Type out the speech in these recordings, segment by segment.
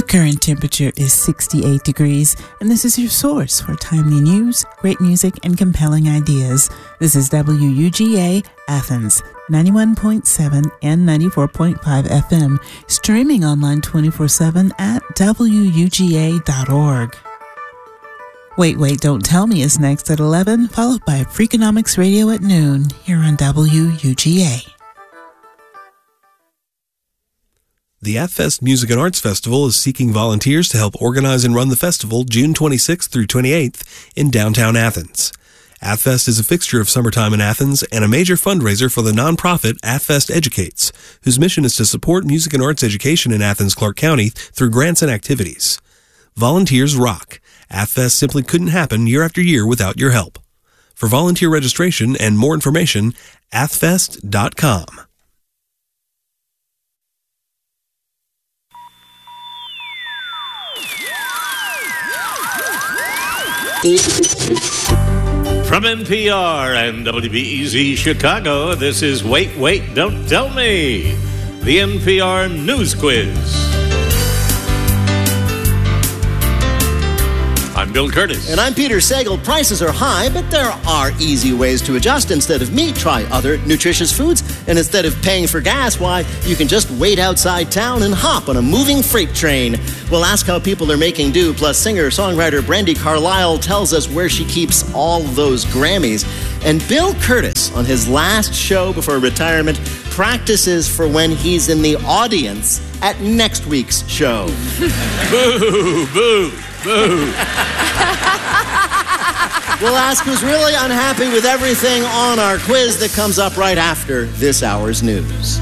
Current temperature is 68 degrees, and this is your source for timely news, great music, and compelling ideas. This is WUGA Athens, 91.7 and 94.5 FM, streaming online 24/7 at WUGA.org. Wait, Don't Tell Me is next at 11, followed by Freakonomics Radio at noon here on WUGA. The AthFest Music and Arts Festival is seeking volunteers to help organize and run the festival June 26th through 28th in downtown Athens. AthFest is a fixture of summertime in Athens and a major fundraiser for the nonprofit AthFest Educates, whose mission is to support music and arts education in Athens-Clarke County through grants and activities. Volunteers rock. AthFest simply couldn't happen year after year without your help. For volunteer registration and more information, athfest.com. From NPR and WBEZ Chicago, this is Wait, Don't Tell Me, the NPR News Quiz. I'm Bill Curtis. And I'm Peter Sagal. Prices are high, but there are easy ways to adjust. Instead of meat, try other nutritious foods. And instead of paying for gas, why, you can just wait outside town and hop on a moving freight train. We'll ask how people are making do. Plus, singer-songwriter Brandi Carlile tells us where she keeps all those Grammys. And Bill Curtis, on his last show before retirement, practices for when he's in the audience at next week's show. Boo, boo. Boo. We'll ask who's really unhappy with everything on our quiz that comes up right after this hour's news.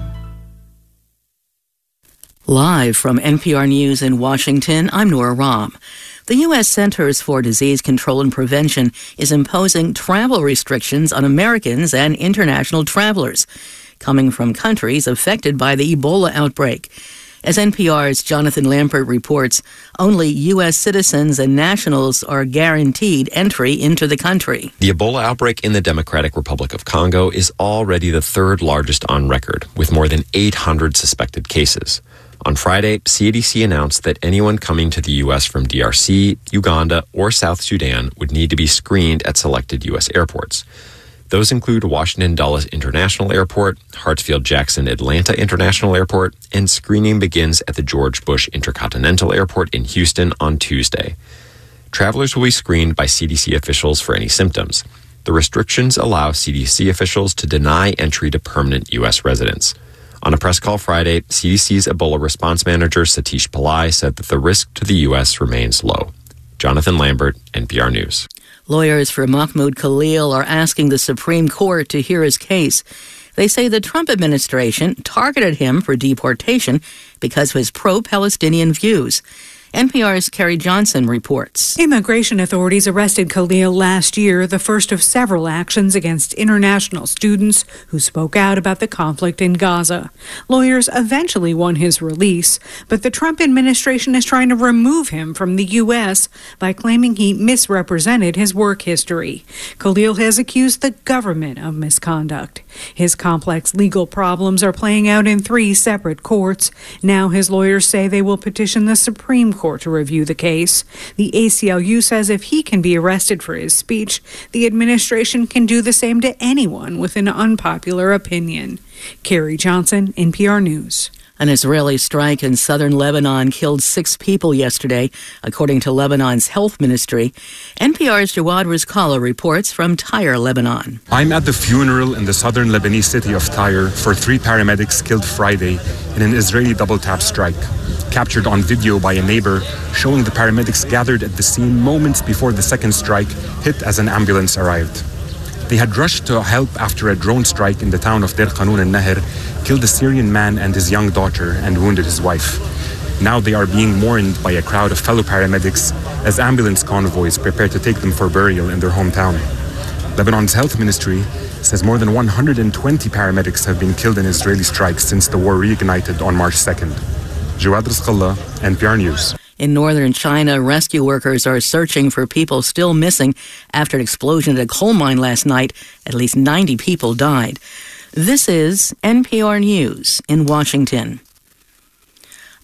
Live from NPR News in Washington, I'm Nora Rahm. The U.S. Centers for Disease Control and Prevention is imposing travel restrictions on Americans and international travelers coming from countries affected by the Ebola outbreak. As NPR's Jonathan Lampert reports, only U.S. citizens and nationals are guaranteed entry into the country. The Ebola outbreak in the Democratic Republic of Congo is already the third largest on record, with more than 800 suspected cases. On Friday, CDC announced that anyone coming to the U.S. from DRC, Uganda, or South Sudan would need to be screened at selected U.S. airports. Those include Washington Dulles International Airport, Hartsfield-Jackson Atlanta International Airport, and screening begins at the George Bush Intercontinental Airport in Houston on Tuesday. Travelers will be screened by CDC officials for any symptoms. The restrictions allow CDC officials to deny entry to permanent U.S. residents. On a press call Friday, CDC's Ebola response manager Satish Pillai said that the risk to the U.S. remains low. Jonathan Lambert, NPR News. Lawyers for Mahmoud Khalil are asking the Supreme Court to hear his case. They say the Trump administration targeted him for deportation because of his pro-Palestinian views. NPR's Carrie Johnson reports. Immigration authorities arrested Khalil last year, the first of several actions against international students who spoke out about the conflict in Gaza. Lawyers eventually won his release, but the Trump administration is trying to remove him from the U.S. by claiming he misrepresented his work history. Khalil has accused the government of misconduct. His complex legal problems are playing out in 3 separate courts. Now his lawyers say they will petition the Supreme Court to review the case. The ACLU says if he can be arrested for his speech, the administration can do the same to anyone with an unpopular opinion. Carrie Johnson, NPR News. An Israeli strike in southern Lebanon killed 6 people yesterday, according to Lebanon's health ministry. NPR's Jawad Rizkallah reports from Tyre, Lebanon. I'm at the funeral in the southern Lebanese city of Tyre for 3 paramedics killed Friday in an Israeli double-tap strike. Captured on video by a neighbor, showing the paramedics gathered at the scene moments before the second strike hit as an ambulance arrived. They had rushed to help after a drone strike in the town of Deir Qanun al-Nahr killed a Syrian man and his young daughter and wounded his wife. Now they are being mourned by a crowd of fellow paramedics as ambulance convoys prepare to take them for burial in their hometown. Lebanon's health ministry says more than 120 paramedics have been killed in Israeli strikes since the war reignited on March 2nd. Jawad Rizkallah, NPR News. In northern China, rescue workers are searching for people still missing after an explosion at a coal mine last night. At least 90 people died. This is NPR News in Washington.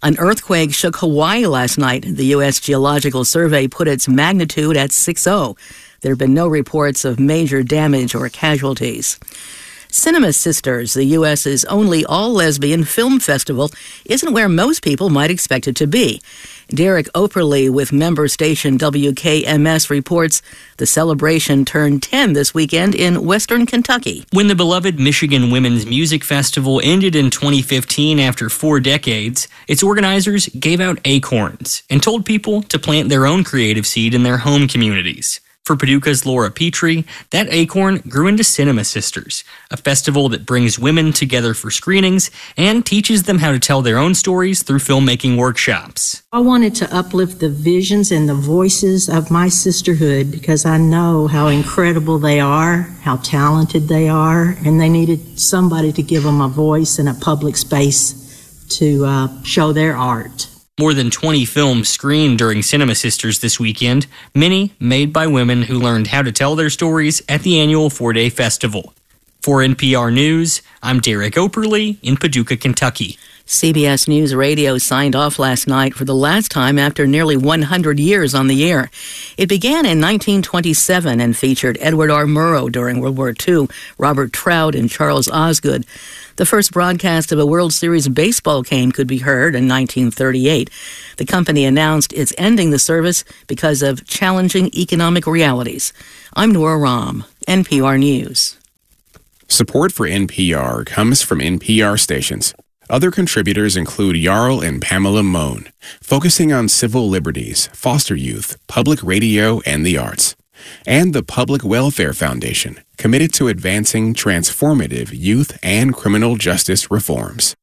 An earthquake shook Hawaii last night. The U.S. Geological Survey put its magnitude at 6.0. There have been no reports of major damage or casualties. Cinema Sisters, the U.S.'s only all-lesbian film festival, isn't where most people might expect it to be. Derek Operly with member station WKMS reports the celebration turned 10 this weekend in Western Kentucky. When the beloved Michigan Women's Music Festival ended in 2015 after 4 decades, its organizers gave out acorns and told people to plant their own creative seed in their home communities. For Paducah's Laura Petrie, that acorn grew into Cinema Sisters, a festival that brings women together for screenings and teaches them how to tell their own stories through filmmaking workshops. I wanted to uplift the visions and the voices of my sisterhood because I know how incredible they are, how talented they are, and they needed somebody to give them a voice and a public space to show their art. More than 20 films screened during Cinema Sisters this weekend, many made by women who learned how to tell their stories at the annual 4-day festival. For NPR News, I'm Derek Operly in Paducah, Kentucky. CBS News Radio signed off last night for the last time after nearly 100 years on the air. It began in 1927 and featured Edward R. Murrow during World War II, Robert Trout, and Charles Osgood. The first broadcast of a World Series baseball game could be heard in 1938. The company announced it's ending the service because of challenging economic realities. I'm Nora Rahm, NPR News. Support for NPR comes from NPR stations. Other contributors include Jarl and Pamela Mohn, focusing on civil liberties, foster youth, public radio, and the arts. And the Public Welfare Foundation, committed to advancing transformative youth and criminal justice reforms.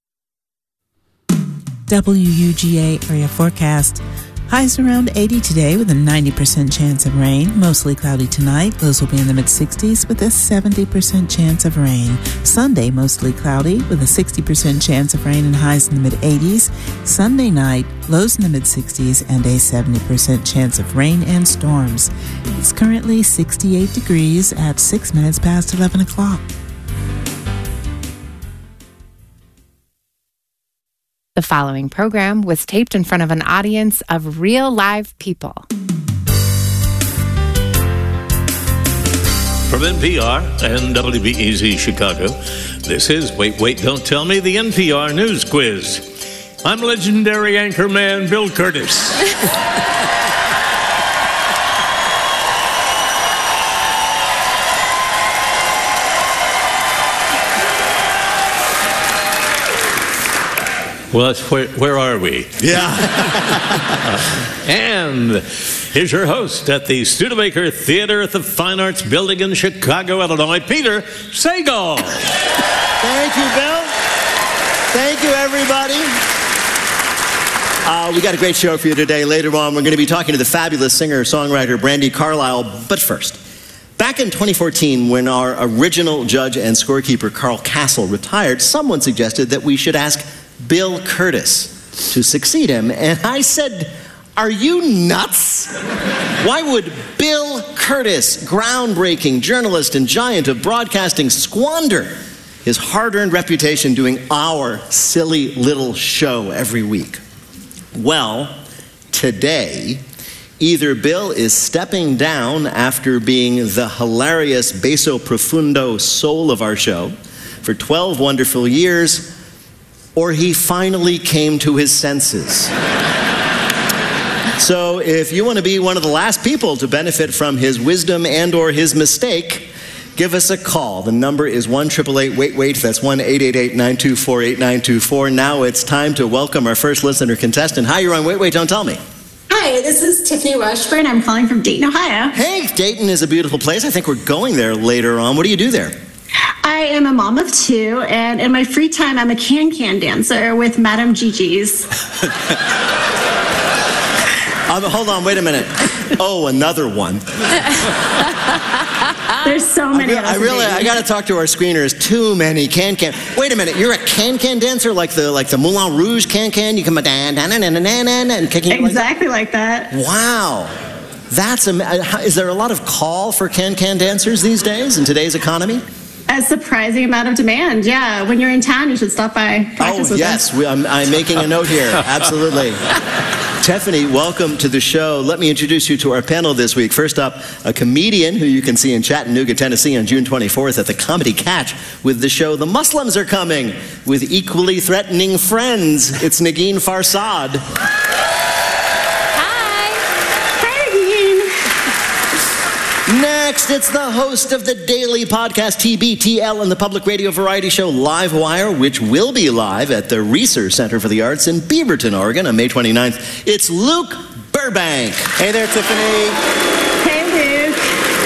WUGA area forecast. Highs around 80 today with a 90% chance of rain. Mostly cloudy tonight. Lows will be in the mid-60s with a 70% chance of rain. Sunday, mostly cloudy with a 60% chance of rain and highs in the mid-80s. Sunday night, lows in the mid-60s and a 70% chance of rain and storms. It's currently 68 degrees at 6 minutes past 11 o'clock. The following program was taped in front of an audience of real live people. From NPR and WBEZ Chicago, this is Wait, Don't Tell Me, the NPR News Quiz. I'm legendary anchorman Bill Curtis. Well, where are we? Yeah. And here's your host at the Studebaker Theater at the Fine Arts Building in Chicago, Illinois, Peter Sagal. Thank you, Bill. Thank you, everybody. We got a great show for you today. Later on, we're going to be talking to the fabulous singer-songwriter Brandi Carlile. But first, back in 2014, when our original judge and scorekeeper Carl Castle retired, someone suggested that we should ask Bill Curtis to succeed him. And I said, are you nuts? Why would Bill Curtis, groundbreaking journalist and giant of broadcasting, squander his hard-earned reputation doing our silly little show every week? Well, today, either Bill is stepping down after being the hilarious basso profundo soul of our show for 12 wonderful years, or he finally came to his senses. So if you want to be one of the last people to benefit from his wisdom and or his mistake, give us a call. The number is 1-888-WAIT-WAIT. That's 1-888-924-8924. Now it's time to welcome our first listener contestant. Hi, you're on Wait, Wait, Don't Tell Me. Hi, this is Tiffany Washburn. I'm calling from Dayton, Ohio. Hey, Dayton is a beautiful place. I think we're going there later on. What do you do there? I am a mom of 2, and in my free time, I'm a can-can dancer with Madame Gigi's. Hold on, wait a minute. Oh, another one. There's so many of us. I got to talk to our screeners. Too many can-can. Wait a minute, you're a can-can dancer like the Moulin Rouge can-can? You come and kicking exactly like that. Wow. Is there a lot of call for can-can dancers these days in today's economy? A surprising amount of demand. Yeah, when you're in town, you should stop by. Practice with us. I'm making a note here. Absolutely. Tiffany, welcome to the show. Let me introduce you to our panel this week. First up, a comedian who you can see in Chattanooga, Tennessee on June 24th at the Comedy Catch with the show The Muslims Are Coming with equally threatening friends. It's Negin Farsad. Next, it's the host of the daily podcast TBTL and the public radio variety show Live Wire, which will be live at the Research Center for the Arts in Beaverton, Oregon on May 29th. It's Luke Burbank. Hey there, Tiffany. Hey, Luke.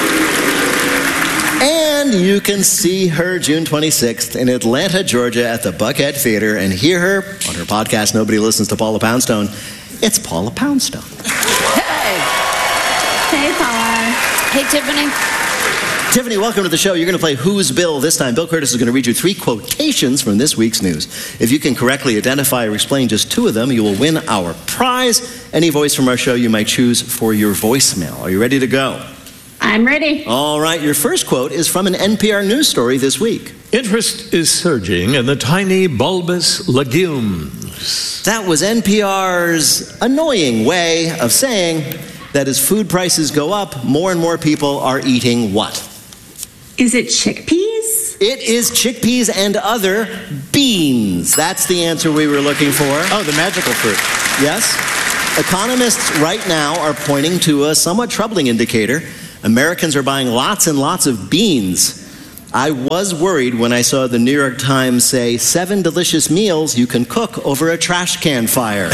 And you can see her June 26th in Atlanta, Georgia at the Buckhead Theater and hear her on her podcast, Nobody Listens to Paula Poundstone. It's Paula Poundstone. Hey. Hey, Paula. Hey, Tiffany. Tiffany, welcome to the show. You're going to play Who's Bill this time. Bill Curtis is going to read you 3 quotations from this week's news. If you can correctly identify or explain just 2 of them, you will win our prize. Any voice from our show you might choose for your voicemail. Are you ready to go? I'm ready. All right. Your first quote is from an NPR news story this week. Interest is surging in the tiny bulbous legumes. That was NPR's annoying way of saying that as food prices go up, more and more people are eating what? Is it chickpeas? It is chickpeas and other beans. That's the answer we were looking for. Oh, the magical fruit. Yes. Economists right now are pointing to a somewhat troubling indicator. Americans are buying lots and lots of beans. I was worried when I saw the New York Times say 7 delicious meals you can cook over a trash can fire.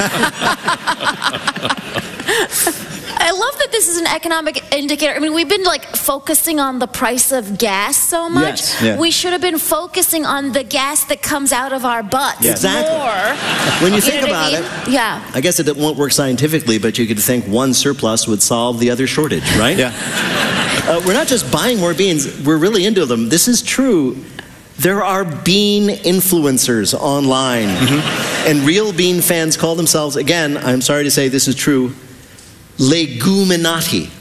I love that this is an economic indicator. I mean, we've been focusing on the price of gas so much. Yes, yeah. We should have been focusing on the gas that comes out of our butts Exactly. more. When you think about it, yeah. I guess it won't work scientifically, but you could think one surplus would solve the other shortage, right? Yeah. We're not just buying more beans, we're really into them. This is true. There are bean influencers online. Mm-hmm. And real bean fans call themselves, again, I'm sorry to say this is true, Leguminati.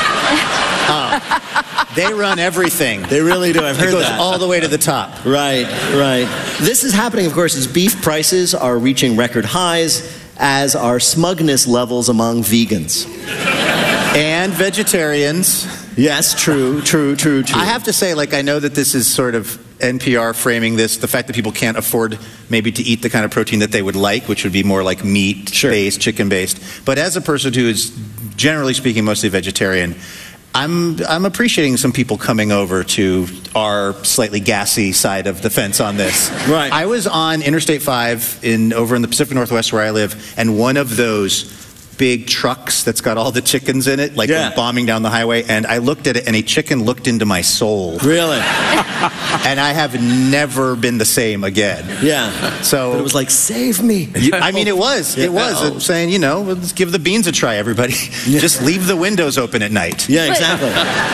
They run everything. They really do. I've heard that. It goes that. all the way to the top. Right. This is happening, of course, as beef prices are reaching record highs, as are smugness levels among vegans. And vegetarians. Yes, true. I have to say, I know that this is sort of NPR framing this, the fact that people can't afford maybe to eat the kind of protein that they would like, which would be more like meat-based, chicken-based. But as a person who is, generally speaking, mostly vegetarian, I'm appreciating some people coming over to our slightly gassy side of the fence on this. Right. I was on Interstate 5 over in the Pacific Northwest where I live, and one of those big trucks that's got all the chickens in it, bombing down the highway, and I looked at it, and a chicken looked into my soul. Really? And I have never been the same again. Yeah. So but it was like, save me. I mean, it was. It was. I'm saying, let's give the beans a try, everybody. Yeah. Just leave the windows open at night. Yeah, exactly.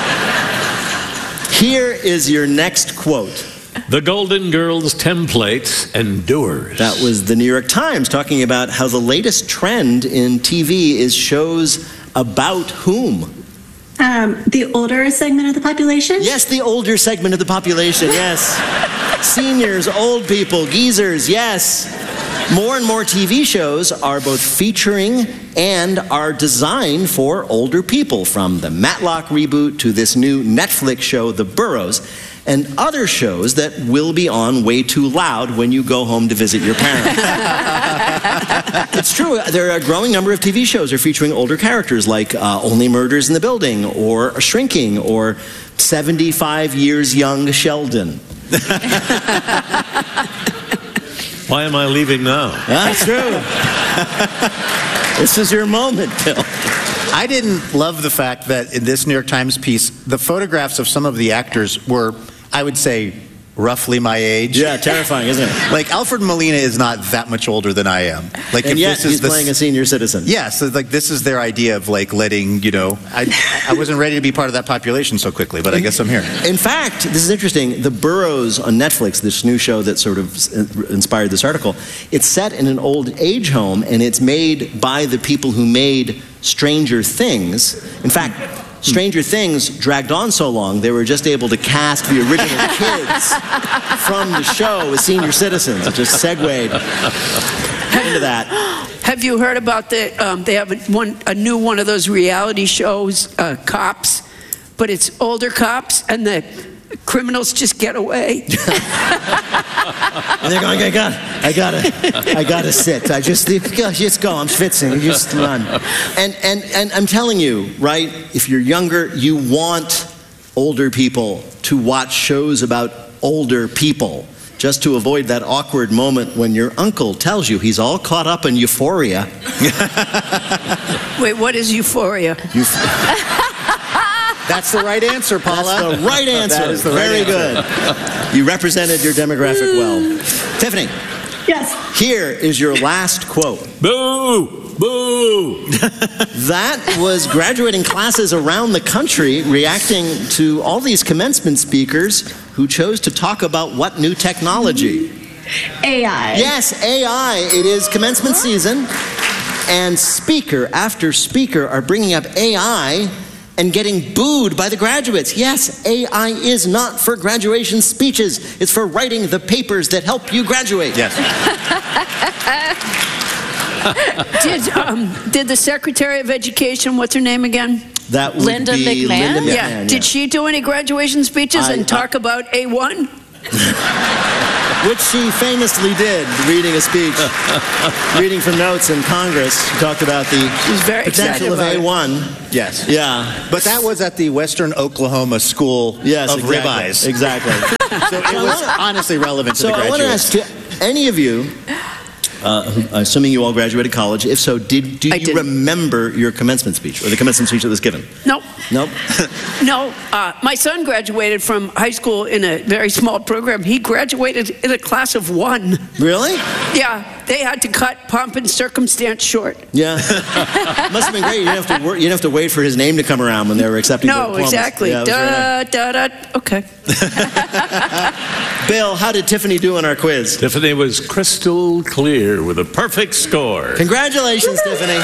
Here is your next quote. The Golden Girls template endures. That was the New York Times talking about how the latest trend in TV is shows about whom? The older segment of the population? Yes, the older segment of the population, yes. Seniors, old people, geezers, yes. More and more TV shows are both featuring and are designed for older people, from the Matlock reboot to this new Netflix show, The Burrows, and other shows that will be on way too loud when you go home to visit your parents. It's true. There are a growing number of TV shows are featuring older characters, like Only Murders in the Building, or Shrinking, or 75 Years Young Sheldon. Why am I leaving now? That's true. This is your moment, Bill. I didn't love the fact that in this New York Times piece, the photographs of some of the actors were, I would say, roughly my age. Yeah, terrifying, isn't it? Alfred Molina is not that much older than I am. And yet he's playing a senior citizen. Yeah, so this is their idea of letting, I wasn't ready to be part of that population so quickly, but I guess I'm here. In fact, this is interesting, The Burrows on Netflix, this new show that sort of inspired this article, it's set in an old age home, and it's made by the people who made Stranger Things. In fact, Stranger Things dragged on so long, they were just able to cast the original kids from the show as senior citizens. It just segued into that. Have you heard about they have a new one of those reality shows, Cops, but it's older cops, and the criminals just get away. And they're going, I gotta sit. Just go. I'm schwitzing. You just run. And I'm telling you, right? If you're younger, you want older people to watch shows about older people, just to avoid that awkward moment when your uncle tells you he's all caught up in Euphoria. Wait, what is Euphoria? That's the right answer, Paula. That's the right answer. That is the Very right answer. good. You represented your demographic well. Tiffany. Yes. Here is your last quote. Boo! Boo! That was graduating classes around the country reacting to all these commencement speakers who chose to talk about what new technology? AI. Yes, AI. It is commencement season, and speaker after speaker are bringing up AI and getting booed by the graduates. Yes, AI is not for graduation speeches. It's for writing the papers that help you graduate. Yes. Did the Secretary of Education, what's her name again? That would Linda be McMahon? Linda McMahon. Yeah. Did she do any graduation speeches and talk about A1? Which she famously did, reading a speech, reading from notes in Congress. She talked about the potential of A1. Yes. Yeah. But that was at the Western Oklahoma School of exactly. Ribeyes. Exactly. So it was honestly relevant to the So I want to graduates. ask any of you, assuming you all graduated college, if so, do you remember your commencement speech or the commencement speech that was given? Nope. Nope. No, my son graduated from high school in a very small program. He graduated in a class of 1. Really? Yeah, they had to cut Pomp and Circumstance short. Yeah. Must have been great. You didn't have to wait for his name to come around when they were accepting the diplomas. Exactly. Yeah, Okay. Bill, how did Tiffany do on our quiz? Tiffany was crystal clear with a perfect score. Congratulations, Tiffany.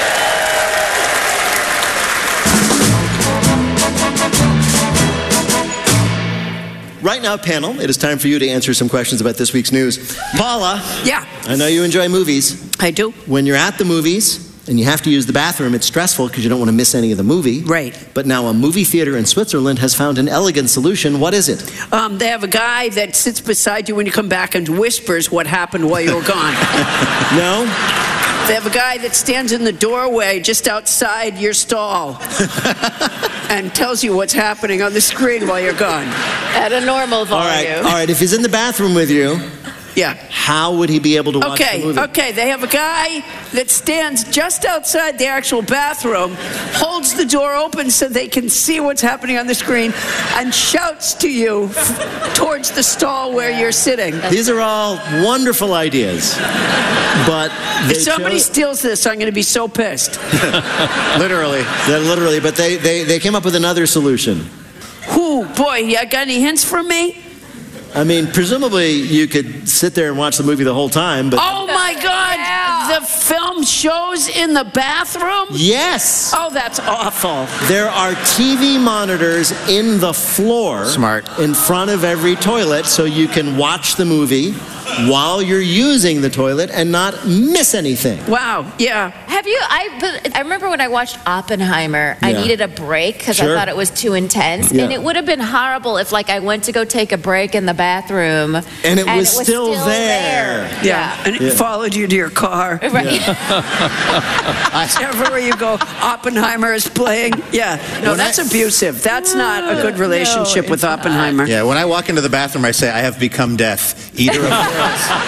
Right now, panel, it is time for you to answer some questions about this week's news. Paula. Yeah. I know you enjoy movies. I do. When you're at the movies and you have to use the bathroom, it's stressful because you don't want to miss any of the movie. Right. But now a movie theater in Switzerland has found an elegant solution. What is it? They have a guy that sits beside you when you come back and whispers what happened while you were gone. No? They have a guy that stands in the doorway just outside your stall and tells you what's happening on the screen while you're gone. At a normal volume. All right. If he's in the bathroom with you, yeah, how would he be able to watch the movie? Okay, they have a guy that stands just outside the actual bathroom, holds the door open so they can see what's happening on the screen, and shouts to you towards the stall where you're sitting. These are all wonderful ideas, but if somebody steals this, I'm going to be so pissed. Literally. Yeah, literally, but they came up with another solution. Who? Boy, you got any hints for me? I mean, presumably you could sit there and watch the movie the whole time, but... Oh, my God! Yeah. The film shows in the bathroom? Yes! Oh, that's awful. There are TV monitors in the floor. Smart. In front of every toilet, so you can watch the movie while you're using the toilet and not miss anything. Wow, yeah. I remember when I watched Oppenheimer, I needed a break because I thought it was too intense. Yeah. And it would have been horrible if, I went to go take a break in the bathroom. And it was still there. Yeah, and it followed you to your car. Right. Everywhere you go, Oppenheimer is playing. Yeah. No, that's abusive. That's not a good relationship with Oppenheimer. Yeah, when I walk into the bathroom, I say, I have become deaf. Either of us.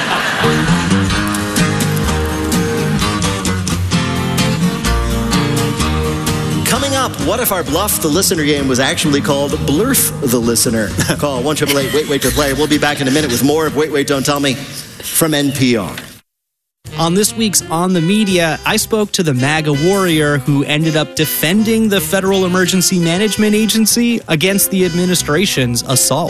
Coming up, what if our Bluff the Listener game was actually called Blurf the Listener? Call 1-888-WAIT-WAIT to play. We'll be back in a minute with more of Wait, Wait, Don't Tell Me from NPR. On this week's On the Media, I spoke to the MAGA warrior who ended up defending the Federal Emergency Management Agency against the administration's assault.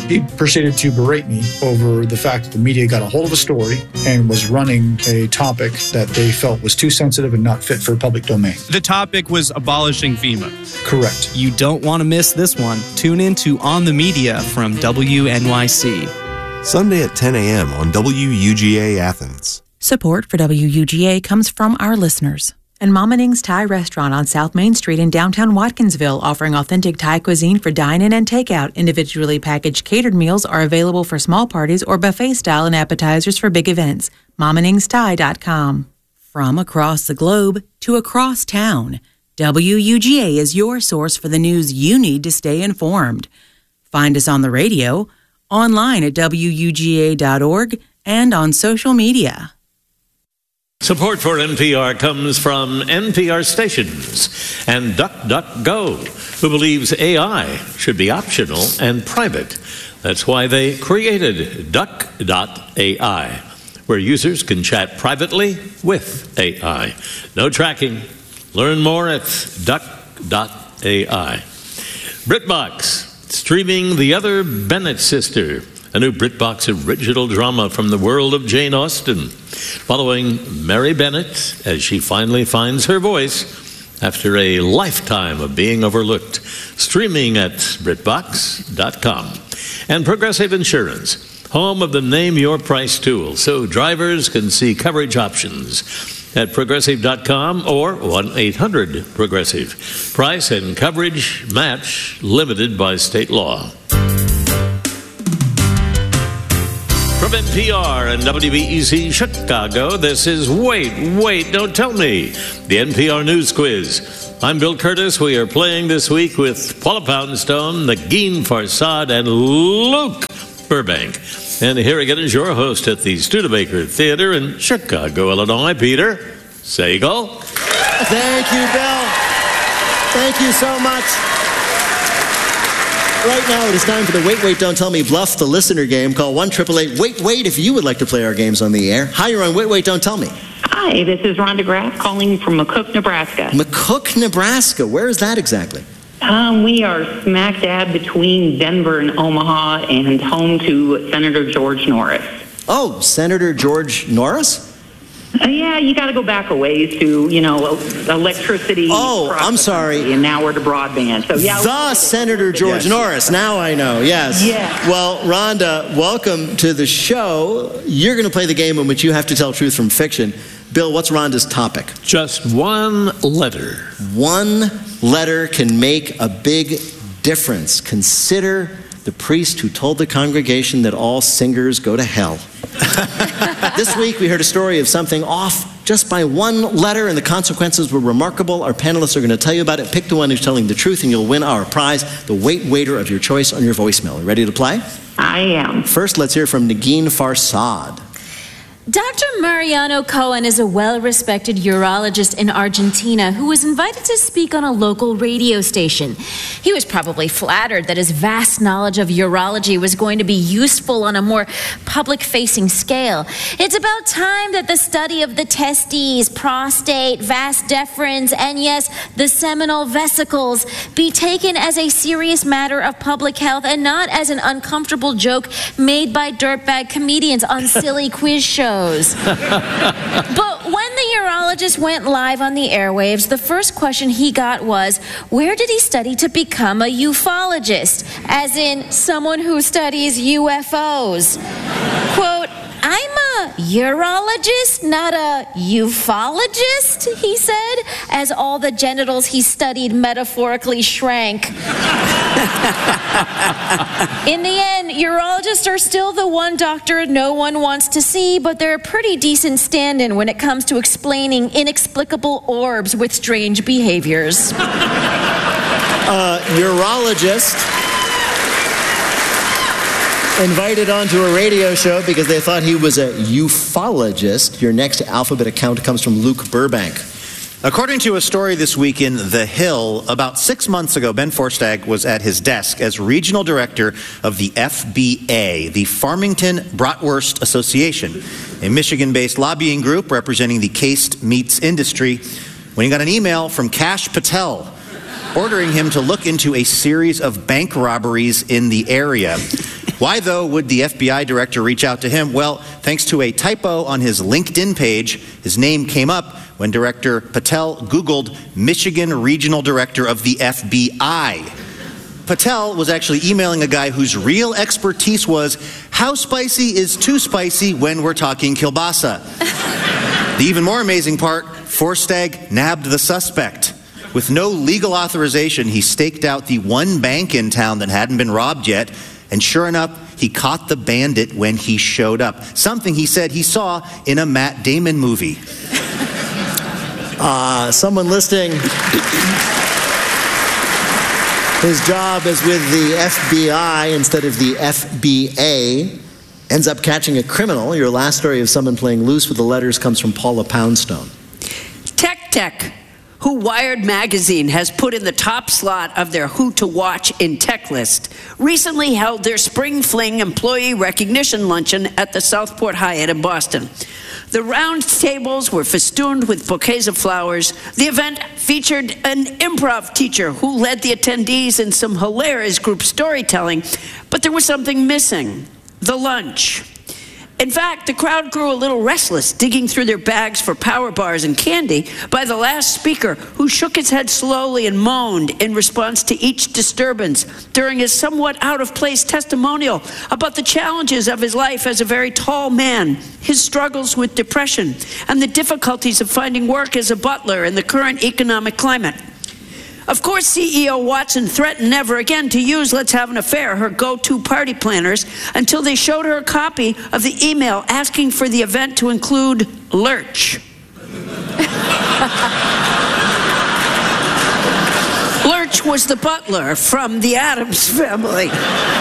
He proceeded to berate me over the fact that the media got a hold of a story and was running a topic that they felt was too sensitive and not fit for public domain. The topic was abolishing FEMA. Correct. You don't want to miss this one. Tune in to On the Media from WNYC. Sunday at 10 a.m. on WUGA Athens. Support for WUGA comes from our listeners. And Mama Ning's Thai restaurant on South Main Street in downtown Watkinsville, offering authentic Thai cuisine for dine-in and takeout. Individually packaged catered meals are available for small parties or buffet-style and appetizers for big events. MamaNingsThai.com. From across the globe to across town, WUGA is your source for the news you need to stay informed. Find us on the radio, online at WUGA.org, and on social media. Support for NPR comes from NPR stations and DuckDuckGo, who believes AI should be optional and private. That's why they created Duck.ai, where users can chat privately with AI. No tracking. Learn more at Duck.ai. BritBox, streaming The Other Bennett Sister, a new BritBox original drama from the world of Jane Austen, following Mary Bennett as she finally finds her voice after a lifetime of being overlooked. Streaming at BritBox.com. And Progressive Insurance, home of the Name Your Price tool, so drivers can see coverage options at Progressive.com or 1-800-PROGRESSIVE. Price and coverage match limited by state law. From NPR and WBEZ Chicago, this is Wait, Don't Tell Me, the NPR News Quiz. I'm Bill Curtis. We are playing this week with Paula Poundstone, Negin Farsad, and Luke Burbank. And here again is your host at the Studebaker Theater in Chicago, Illinois, Peter Sagal. Thank you, Bill. Thank you so much. Right now, it is time for the Wait, Don't Tell Me Bluff the Listener game. Call 1-888-WAIT-WAIT if you would like to play our games on the air. Hi, you're on Wait, Don't Tell Me. Hi, this is Rhonda Graff calling from McCook, Nebraska. McCook, Nebraska. Where is that exactly? We are smack dab between Denver and Omaha and home to Senator George Norris. Oh, Senator George Norris? Yeah, you got to go back a ways to, electricity. Oh, I'm sorry. And now we're to broadband. So yeah, the Senator George Norris. Now I know. Yes. Yeah. Well, Rhonda, welcome to the show. You're going to play the game in which you have to tell truth from fiction. Bill, what's Rhonda's topic? Just one letter. One letter can make a big difference. Consider the priest who told the congregation that all singers go to hell. This week, we heard a story of something off just by one letter, and the consequences were remarkable. Our panelists are going to tell you about it. Pick the one who's telling the truth, and you'll win our prize, the Waiter of your choice on your voicemail. Ready to play? I am. First, let's hear from Negin Farsad. Dr. Mariano Cohen is a well-respected urologist in Argentina who was invited to speak on a local radio station. He was probably flattered that his vast knowledge of urology was going to be useful on a more public-facing scale. It's about time that the study of the testes, prostate, vas deferens, and yes, the seminal vesicles be taken as a serious matter of public health and not as an uncomfortable joke made by dirtbag comedians on silly quiz shows. But when the urologist went live on the airwaves, the first question he got was, where did he study to become a ufologist? As in, someone who studies UFOs. Quote, I'm a urologist, not a ufologist, he said, as all the genitals he studied metaphorically shrank. In the end, urologists are still the one doctor no one wants to see, but they're a pretty decent stand-in when it comes to explaining inexplicable orbs with strange behaviors. Urologist invited onto a radio show because they thought he was a ufologist. Your next alphabet account comes from Luke Burbank. According to a story this week in The Hill, about 6 months ago, Ben Forstag was at his desk as regional director of the FBA, the Farmington Bratwurst Association, a Michigan-based lobbying group representing the cased meats industry, when he got an email from Kash Patel ordering him to look into a series of bank robberies in the area. Why, though, would the FBI director reach out to him? Well, thanks to a typo on his LinkedIn page, his name came up when Director Patel Googled Michigan Regional Director of the FBI. Patel was actually emailing a guy whose real expertise was how spicy is too spicy when we're talking kielbasa. The even more amazing part, Forstag nabbed the suspect. With no legal authorization, he staked out the one bank in town that hadn't been robbed yet, and sure enough, he caught the bandit when he showed up. Something he said he saw in a Matt Damon movie. Someone listening... His job is with the FBI instead of the FBA. Ends up catching a criminal. Your last story of someone playing loose with the letters comes from Paula Poundstone. Tech, who Wired Magazine has put in the top slot of their Who to Watch in Tech list, recently held their Spring Fling employee recognition luncheon at the Southport Hyatt in Boston. The round tables were festooned with bouquets of flowers. The event featured an improv teacher who led the attendees in some hilarious group storytelling, but there was something missing: the lunch. In fact, the crowd grew a little restless, digging through their bags for power bars and candy by the last speaker, who shook his head slowly and moaned in response to each disturbance during his somewhat out-of-place testimonial about the challenges of his life as a very tall man, his struggles with depression, and the difficulties of finding work as a butler in the current economic climate. Of course, CEO Watson threatened never again to use Let's Have an Affair, her go-to party planners, until they showed her a copy of the email asking for the event to include Lurch. Lurch was the butler from the Addams Family.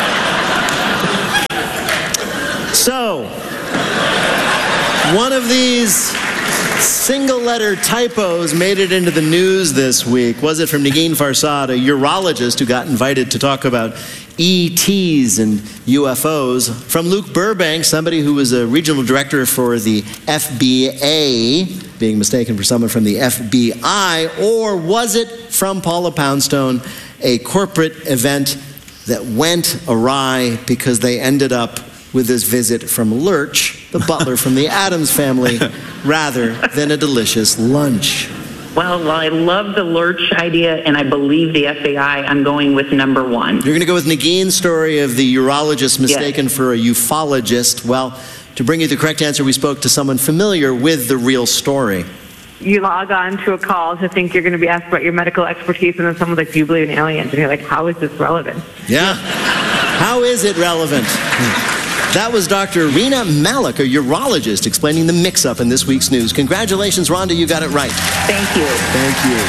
So, one of these single-letter typos made it into the news this week. Was it from Negin Farsad, a urologist who got invited to talk about ETs and UFOs? From Luke Burbank, somebody who was a regional director for the FBA, being mistaken for someone from the FBI? Or was it from Paula Poundstone, a corporate event that went awry because they ended up with this visit from Lurch, the butler from the Addams Family, rather than a delicious lunch? Well, I love the Lurch idea, and I believe the FBI. I'm going with number one. You're going to go with Negin's story of the urologist mistaken for a ufologist. Well, to bring you the correct answer, we spoke to someone familiar with the real story. You log on to a call to think you're going to be asked about your medical expertise, and then someone's like, do you believe in aliens? And you're like, how is this relevant? Yeah. How is it relevant? That was Dr. Rena Malik, a urologist, explaining the mix-up in this week's news. Congratulations, Rhonda, you got it right. Thank you. Thank you.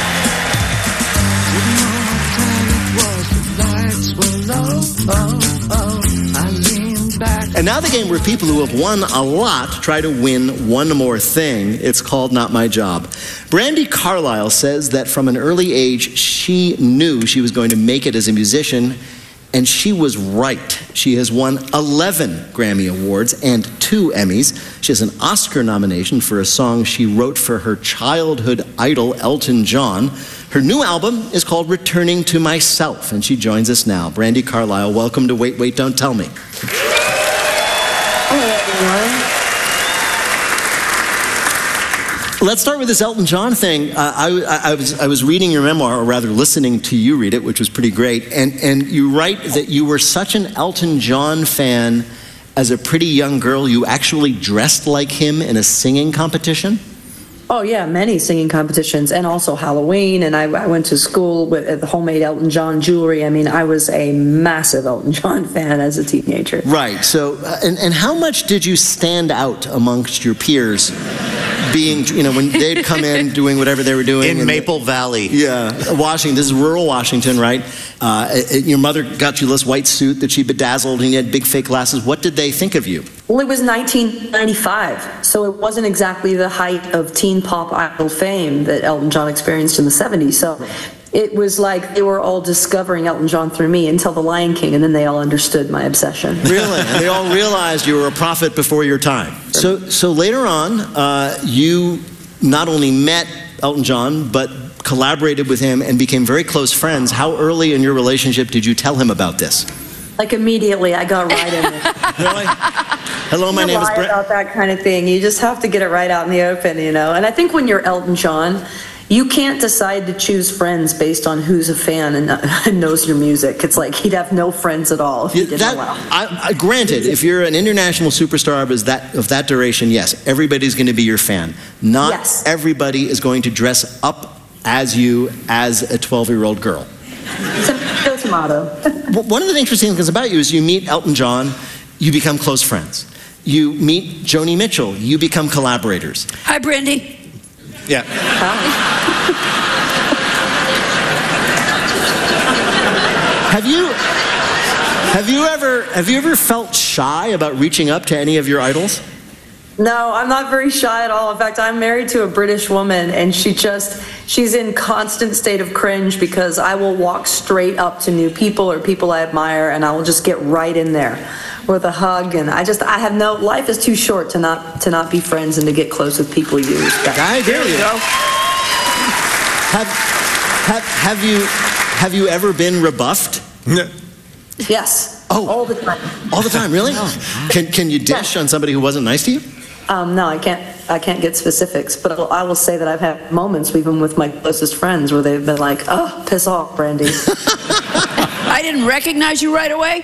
And now the game where people who have won a lot try to win one more thing. It's called Not My Job. Brandi Carlile says that from an early age, she knew she was going to make it as a musician, and she was right. She has won 11 Grammy Awards and 2 Emmys. She has an Oscar nomination for a song she wrote for her childhood idol, Elton John. Her new album is called Returning to Myself, and she joins us now. Brandi Carlile, welcome to Wait, Wait, Don't Tell Me. Hello, everyone. Let's start with this Elton John thing. I was reading your memoir, or rather listening to you read it, which was pretty great. And you write that you were such an Elton John fan as a pretty young girl, you actually dressed like him in a singing competition? Oh, yeah, many singing competitions, and also Halloween, and I went to school with homemade Elton John jewelry. I mean, I was a massive Elton John fan as a teenager. Right, so, and how much did you stand out amongst your peers, being, you know, when they'd come in doing whatever they were doing? In Maple Valley. Yeah, Washington, this is rural Washington, right? Your mother got you this white suit that she bedazzled, and you had big fake glasses. What did they think of you? Well, it was 1995, so it wasn't exactly the height of teen pop idol fame that Elton John experienced in the 70s. So it was like they were all discovering Elton John through me until The Lion King, and then they all understood my obsession. Really? And they all realized you were a prophet before your time. So later on, you not only met Elton John, but collaborated with him and became very close friends. How early in your relationship did you tell him about this? Like immediately, I got right in there. Really? Hello, my name is Brent. About that kind of thing. You just have to get it right out in the open, you know. And I think when you're Elton John, you can't decide to choose friends based on who's a fan and knows your music. It's like he'd have no friends at all if he didn't allow. Granted, if you're an international superstar of that duration, yes, everybody's going to be your fan. Not everybody is going to dress up as you as a 12-year-old girl. Tomato. One of the interesting things about you is you meet Elton John, you become close friends. You meet Joni Mitchell, you become collaborators. Hi, Brandy. Yeah. Have you ever felt shy about reaching up to any of your idols? No, I'm not very shy at all. In fact, I'm married to a British woman, and she's in constant state of cringe because I will walk straight up to new people or people I admire, and I will just get right in there with a hug. And life is too short to not be friends and to get close with people you respect. I agree with you. Have you ever been rebuffed? Yes. Oh, all the time. All the time, really? Can you dish on somebody who wasn't nice to you? No, I can't get specifics, but I will say that I've had moments, even with my closest friends, where they've been like, "Oh, piss off, Brandy." I didn't recognize you right away.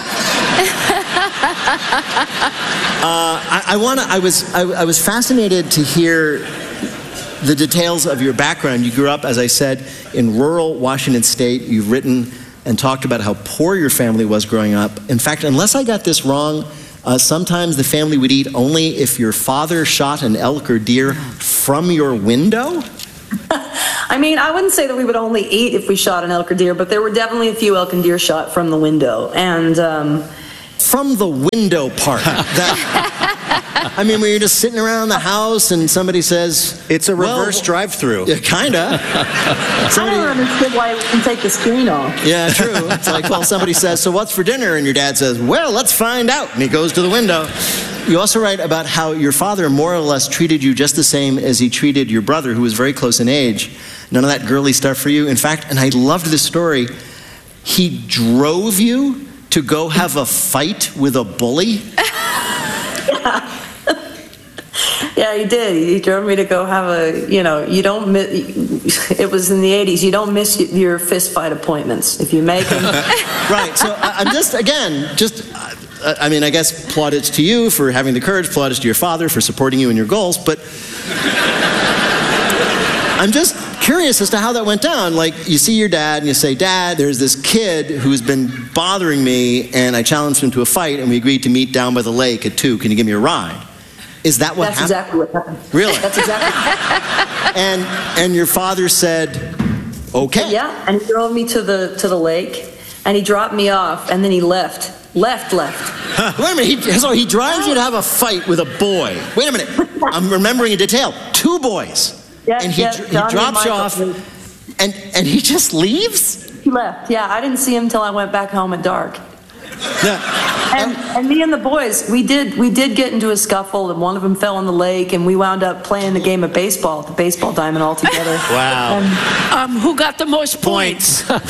I was fascinated to hear the details of your background. You grew up, as I said, in rural Washington State. You've written and talked about how poor your family was growing up. In fact, unless I got this wrong, sometimes the family would eat only if your father shot an elk or deer from your window? I mean, I wouldn't say that we would only eat if we shot an elk or deer, but there were definitely a few elk and deer shot from the window. And from the window part. I mean, when you're just sitting around the house and somebody says, it's a reverse drive-through. Yeah, kinda. I don't understand why we can take the screen off. Yeah, true. It's like, well, somebody says, so what's for dinner? And your dad says, well, let's find out. And he goes to the window. You also write about how your father more or less treated you just the same as he treated your brother, who was very close in age. None of that girly stuff for you. In fact, and I loved this story, he drove you to go have a fight with a bully? Yeah, he did. He drove me to go have you don't miss, it was in the 80s, you don't miss your fist fight appointments if you make them. Right, so I'm I mean, I guess plaudits to you for having the courage, plaudits to your father for supporting you in your goals, but I'm just curious as to how that went down. Like, you see your dad and you say, Dad, there's this kid who's been bothering me, and I challenged him to a fight, and we agreed to meet down by the lake at 2. Can you give me a ride? Is that what happened? That's exactly what happened. Really? That's exactly what happened. And your father said, okay. Yeah, and he drove me to the lake, and he dropped me off, and then he left. Wait a minute, so he drives you to have a fight with a boy. Wait a minute, I'm remembering a detail. 2 boys. Yeah, and he drops you off, and he just leaves? He left, yeah. I didn't see him until I went back home at dark. And me and the boys, we did get into a scuffle, and one of them fell in the lake, and we wound up playing the game of baseball at the baseball diamond all together. Wow. And, who got the most points? I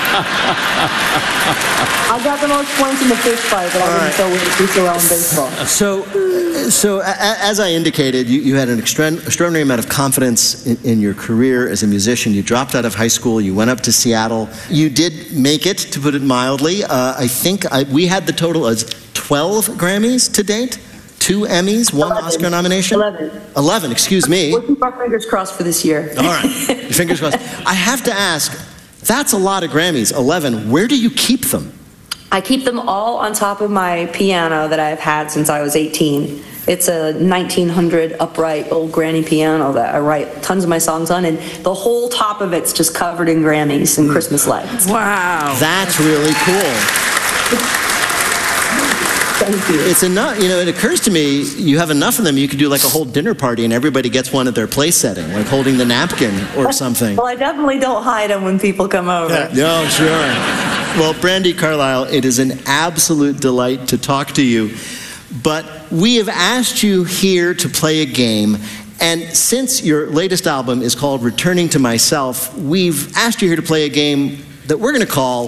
got the most points in the fish fight, but I didn't do so well in baseball. So as I indicated, you had an extraordinary amount of confidence in your career as a musician. You dropped out of high school. You went up to Seattle. You did make it, to put it mildly. I think we had the total as 12 Grammys to date, 2 Emmys, 1 Oscar nomination. 11, excuse me. We'll keep our fingers crossed for this year. All right, your fingers crossed. I have to ask, that's a lot of Grammys, 11. Where do you keep them? I keep them all on top of my piano that I've had since I was 18. It's a 1900 upright old granny piano that I write tons of my songs on, and the whole top of it's just covered in Grammys and Christmas lights. Wow. That's really cool. Thank you. It's enough, it occurs to me, you have enough of them, you could do like a whole dinner party and everybody gets one at their place setting, like holding the napkin or something. Well, I definitely don't hide them when people come over. No, sure. Well, Brandi Carlile, it is an absolute delight to talk to you. But we have asked you here to play a game. And since your latest album is called Returning to Myself, we've asked you here to play a game that we're going to call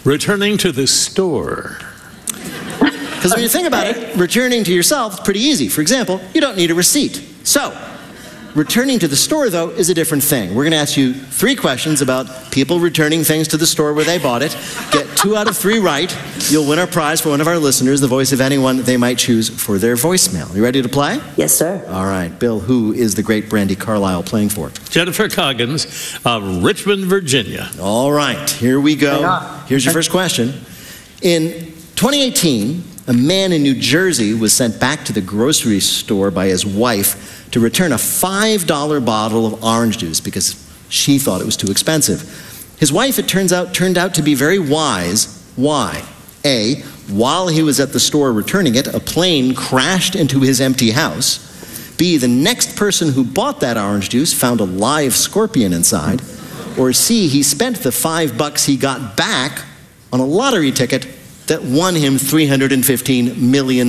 Returning to the store. Because when you think about it, returning to yourself is pretty easy. For example, you don't need a receipt. So, returning to the store, though, is a different thing. We're going to ask you 3 questions about people returning things to the store where they bought it. Get 2 out of 3 right. You'll win our prize for one of our listeners, the voice of anyone they might choose for their voicemail. You ready to play? Yes, sir. All right. Bill, who is the great Brandi Carlile playing for? Jennifer Coggins of Richmond, Virginia. All right. Here we go. Here's your first question. In 2018, a man in New Jersey was sent back to the grocery store by his wife to return a $5 bottle of orange juice because she thought it was too expensive. His wife, it turned out to be very wise. Why? A, while he was at the store returning it, a plane crashed into his empty house. B, the next person who bought that orange juice found a live scorpion inside. Or C, he spent the $5 he got back on a lottery ticket that won him $315 million.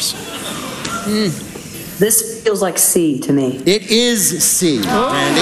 This feels like C to me. It is C, Brandi. Oh my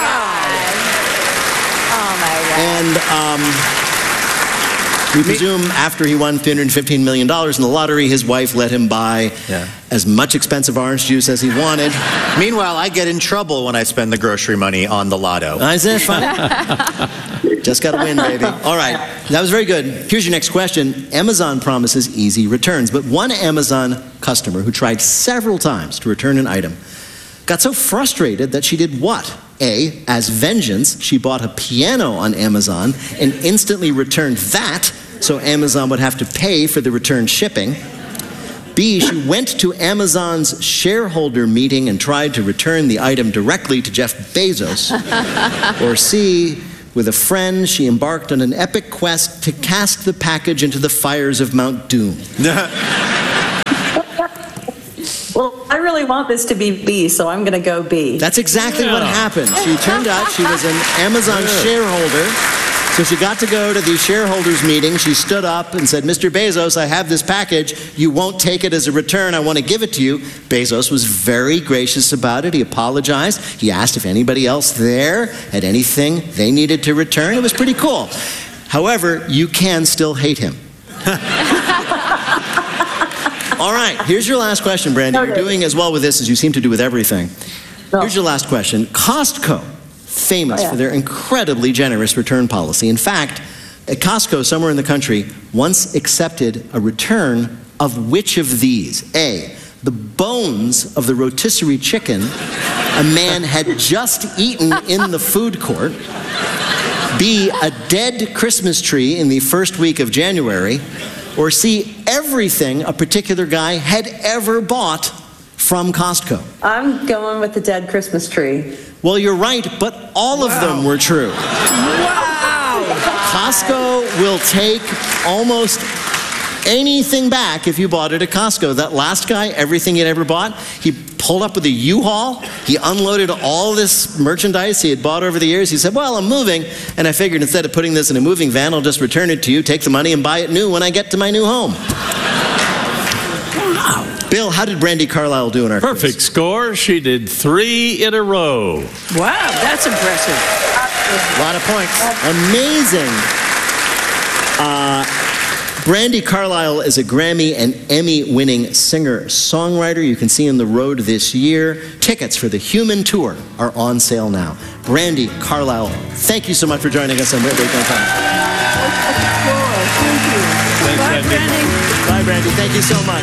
God. And we presume after he won $315 million in the lottery, his wife let him buy as much expensive orange juice as he wanted. Meanwhile, I get in trouble when I spend the grocery money on the lotto. I said, fine. Just got to win, baby. All right. That was very good. Here's your next question. Amazon promises easy returns, but one Amazon customer who tried several times to return an item got so frustrated that she did what? A, as vengeance, she bought a piano on Amazon and instantly returned that, so Amazon would have to pay for the return shipping. B, she went to Amazon's shareholder meeting and tried to return the item directly to Jeff Bezos. Or C, with a friend, she embarked on an epic quest to cast the package into the fires of Mount Doom. Well, I really want this to be B, so I'm going to go B. That's exactly what happened. She turned out she was an Amazon shareholder. So she got to go to the shareholders meeting. She stood up and said, Mr. Bezos, I have this package. You won't take it as a return. I want to give it to you. Bezos was very gracious about it. He apologized. He asked if anybody else there had anything they needed to return. It was pretty cool. However, you can still hate him. All right, here's your last question, Brandi. You're doing as well with this as you seem to do with everything. Here's your last question. Costco, famous for their incredibly generous return policy. In fact, at Costco, somewhere in the country, once accepted a return of which of these? A, the bones of the rotisserie chicken a man had just eaten in the food court. B, a dead Christmas tree in the first week of January. Or C, everything a particular guy had ever bought from Costco. I'm going with the dead Christmas tree. Well, you're right, but all of them were true. Wow! Costco will take almost anything back if you bought it at Costco. That last guy, everything he'd ever bought, he pulled up with a U-Haul. He unloaded all this merchandise he had bought over the years. He said, well, I'm moving, and I figured instead of putting this in a moving van, I'll just return it to you, take the money, and buy it new when I get to my new home. Wow. Bill, how did Brandi Carlile do in our Perfect score. She did 3 in a row. Wow, that's impressive. A lot of points. Amazing. Brandi Carlile is a Grammy and Emmy-winning singer-songwriter. You can see on the road this year. Tickets for the Human Tour are on sale now. Brandi Carlile, thank you so much for joining us on Wait, Don't Tell Me. Thank you. Thanks, Bye, Brandi. Bye, Brandi. Thank you so much.